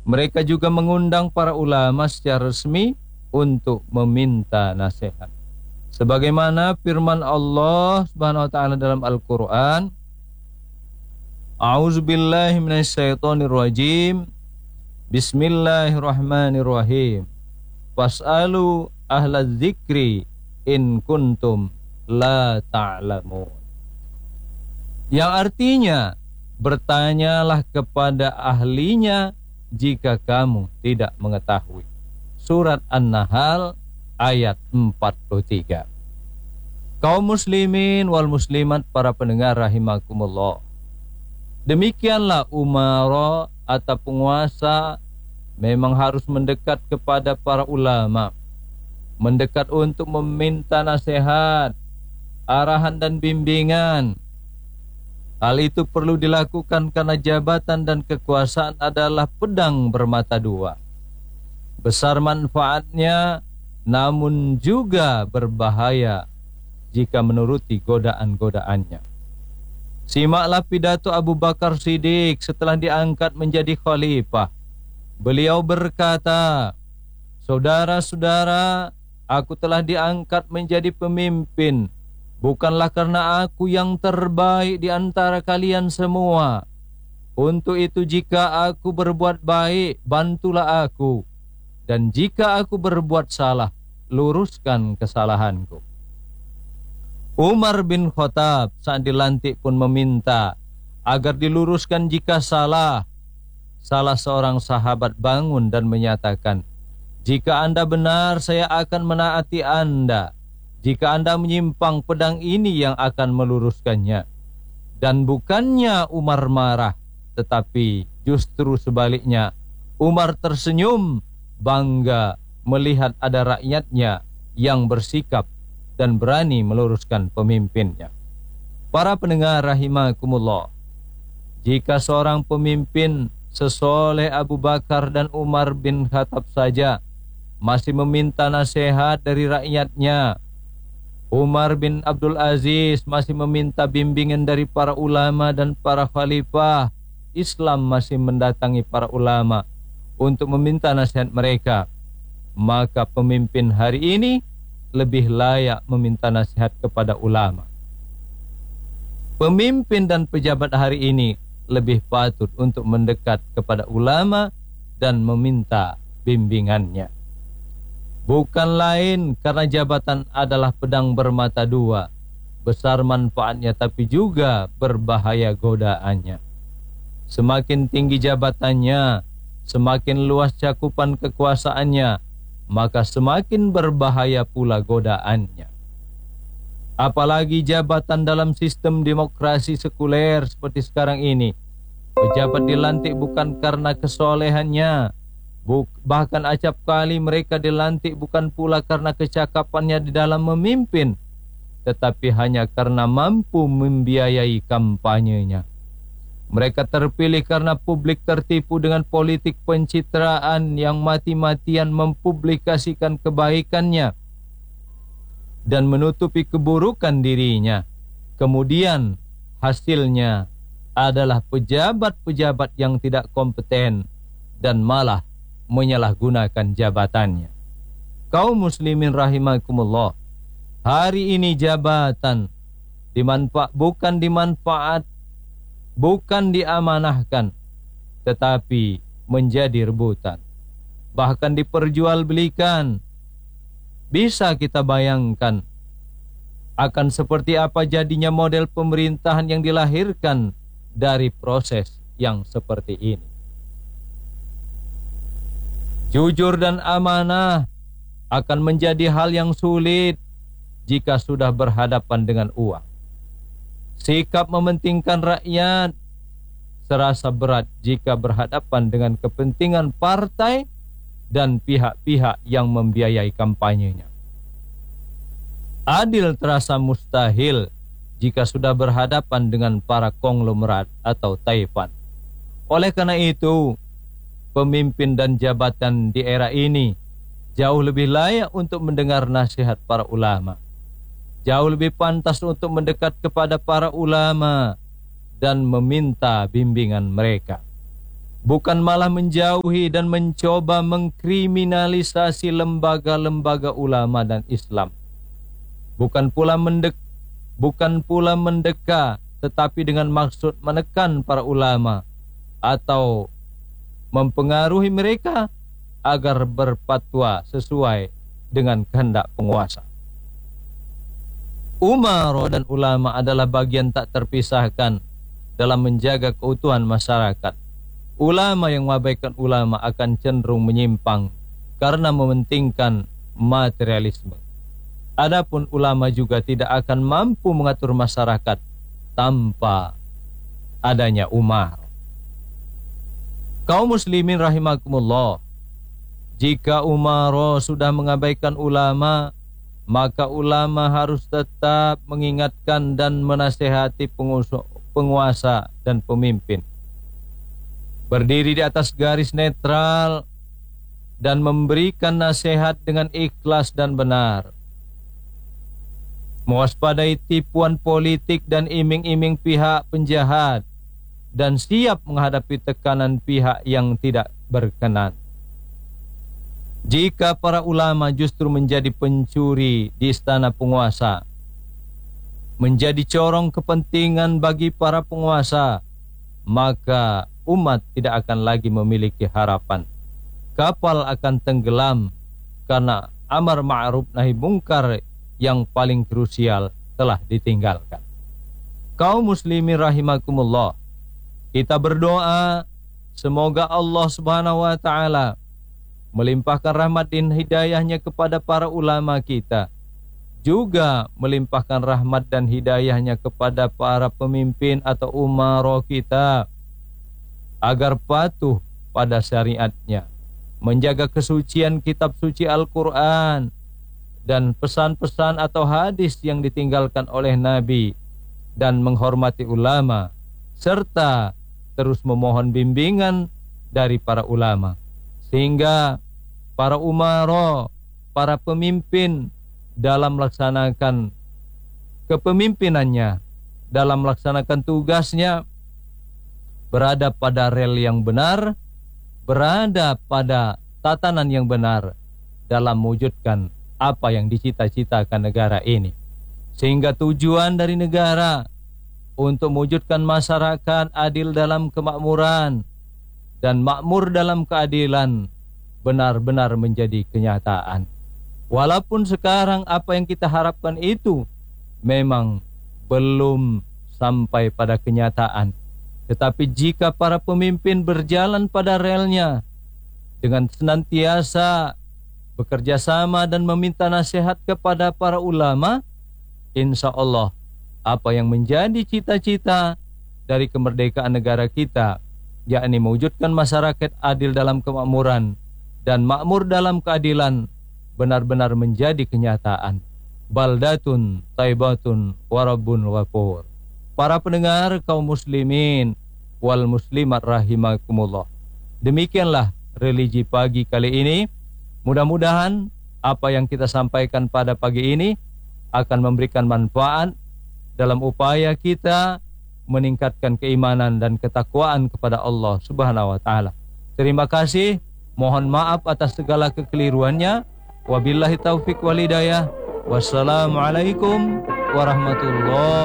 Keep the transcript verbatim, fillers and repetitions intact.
Mereka juga mengundang para ulama secara resmi untuk meminta nasihat. Sebagaimana firman Allah Subhanahu wa taala dalam Al-Qur'an, A'udzubillahi minasyaitonirrajim. Bismillahirrahmanirrahim. Fas'alu ahla dzikri in kuntum la ta'lamun. Yang artinya, bertanyalah kepada ahlinya jika kamu tidak mengetahui. Surat An-Nahl ayat empat puluh tiga. Kaum muslimin wal muslimat, para pendengar rahimakumullah. Demikianlah umara atau penguasa memang harus mendekat kepada para ulama, mendekat untuk meminta nasihat, arahan dan bimbingan. Hal itu perlu dilakukan karena jabatan dan kekuasaan adalah pedang bermata dua. Besar manfaatnya, namun juga berbahaya jika menuruti godaan-godaannya. Simaklah pidato Abu Bakar Siddiq setelah diangkat menjadi khalifah. Beliau berkata, "Saudara-saudara, aku telah diangkat menjadi pemimpin, bukanlah karena aku yang terbaik di antara kalian semua. Untuk itu jika aku berbuat baik, bantulah aku. Dan jika aku berbuat salah, luruskan kesalahanku." Umar bin Khattab saat dilantik pun meminta agar diluruskan jika salah. Salah seorang sahabat bangun dan menyatakan, "Jika Anda benar, saya akan menaati Anda. Jika Anda menyimpang, pedang ini yang akan meluruskannya." Dan bukannya Umar marah, tetapi justru sebaliknya. Umar tersenyum bangga melihat ada rakyatnya yang bersikap dan berani meluruskan pemimpinnya. Para pendengar rahimakumullah, jika seorang pemimpin sesoleh Abu Bakar dan Umar bin Khattab saja masih meminta nasihat dari rakyatnya, Umar bin Abdul Aziz masih meminta bimbingan dari para ulama dan para khalifah, Islam masih mendatangi para ulama untuk meminta nasihat mereka, maka pemimpin hari ini lebih layak meminta nasihat kepada ulama. Pemimpin dan pejabat hari ini lebih patut untuk mendekat kepada ulama dan meminta bimbingannya. Bukan lain karena jabatan adalah pedang bermata dua, besar manfaatnya tapi juga berbahaya godaannya. Semakin tinggi jabatannya, semakin luas cakupan kekuasaannya, maka semakin berbahaya pula godaannya. Apalagi jabatan dalam sistem demokrasi sekuler seperti sekarang ini. Pejabat dilantik bukan karena kesolehannya, bahkan acap kali mereka dilantik bukan pula karena kecakapannya di dalam memimpin, tetapi hanya karena mampu membiayai kampanyenya. Mereka terpilih karena publik tertipu dengan politik pencitraan yang mati-matian mempublikasikan kebaikannya dan menutupi keburukan dirinya. Kemudian hasilnya adalah pejabat-pejabat yang tidak kompeten dan malah menyalahgunakan jabatannya. Kaum muslimin rahimakumullah, hari ini jabatan dimanfaat bukan dimanfaat bukan diamanahkan, tetapi menjadi rebutan, bahkan diperjualbelikan. Bisa kita bayangkan akan seperti apa jadinya model pemerintahan yang dilahirkan dari proses yang seperti ini. Jujur dan amanah akan menjadi hal yang sulit jika sudah berhadapan dengan uang. Sikap mementingkan rakyat serasa berat jika berhadapan dengan kepentingan partai dan pihak-pihak yang membiayai kampanyenya. Adil terasa mustahil jika sudah berhadapan dengan para konglomerat atau taifan. Oleh karena itu, pemimpin dan jabatan di era ini jauh lebih layak untuk mendengar nasihat para ulama. Jauh lebih pantas untuk mendekat kepada para ulama dan meminta bimbingan mereka. bukan malah menjauhi dan mencoba mengkriminalisasi lembaga-lembaga ulama dan Islam. Bukan pula mendek, bukan pula mendeka, tetapi dengan maksud menekan para ulama atau mempengaruhi mereka agar berfatwa sesuai dengan kehendak penguasa. Umara dan ulama adalah bagian tak terpisahkan dalam menjaga keutuhan masyarakat. Ulama yang mengabaikan ulama akan cenderung menyimpang karena mementingkan materialisme. Adapun ulama juga tidak akan mampu mengatur masyarakat tanpa adanya umar. Kaum muslimin rahimakumullah, jika umara sudah mengabaikan ulama, maka ulama harus tetap mengingatkan dan menasihati penguasa dan pemimpin. Berdiri di atas garis netral dan memberikan nasihat dengan ikhlas dan benar. Mewaspadai tipuan politik dan iming-iming pihak penjahat dan siap menghadapi tekanan pihak yang tidak berkenan. Jika para ulama justru menjadi pencuri di istana penguasa, menjadi corong kepentingan bagi para penguasa, maka umat tidak akan lagi memiliki harapan. Kapal akan tenggelam karena amar ma'ruf nahi mungkar yang paling krusial telah ditinggalkan. Kaum muslimin rahimakumullah, kita berdoa semoga Allah Subhanahu wa taala melimpahkan rahmat dan hidayahnya kepada para ulama kita, juga melimpahkan rahmat dan hidayahnya kepada para pemimpin atau umara kita, agar patuh pada syariatnya, menjaga kesucian kitab suci Al-Quran dan pesan-pesan atau hadis yang ditinggalkan oleh Nabi, dan menghormati ulama, serta terus memohon bimbingan dari para ulama, sehingga para umara, para pemimpin dalam melaksanakan kepemimpinannya, dalam melaksanakan tugasnya, berada pada rel yang benar, berada pada tatanan yang benar dalam mewujudkan apa yang dicita-citakan negara ini. Sehingga tujuan dari negara untuk mewujudkan masyarakat adil dalam kemakmuran dan makmur dalam keadilan benar-benar menjadi kenyataan. Walaupun sekarang apa yang kita harapkan itu memang belum sampai pada kenyataan, tetapi jika para pemimpin berjalan pada relnya dengan senantiasa bekerja sama dan meminta nasihat kepada para ulama, insya Allah apa yang menjadi cita-cita dari kemerdekaan negara kita, yakni mewujudkan masyarakat adil dalam kemakmuran dan makmur dalam keadilan, benar-benar menjadi kenyataan. Baldatun taibatun warabun wafur. Para pendengar kaum muslimin wal muslimat rahimakumullah, demikianlah religi pagi kali ini. Mudah-mudahan apa yang kita sampaikan pada pagi ini akan memberikan manfaat dalam upaya kita meningkatkan keimanan dan ketakwaan kepada Allah Subhanahu wa taala. Terima kasih, mohon maaf atas segala kekeliruannya. Wabillahi taufik wal hidayah. Wassalamualaikum warahmatullahi